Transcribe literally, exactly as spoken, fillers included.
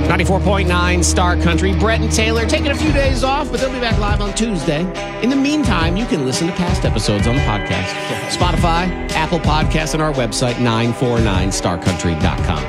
ninety-four point nine Star Country. Brett and Taylor taking a few days off, but they'll be back live on Tuesday. In the meantime, you can listen to past episodes on the podcast. Spotify, Apple Podcasts, and our website, nine four nine star country dot com.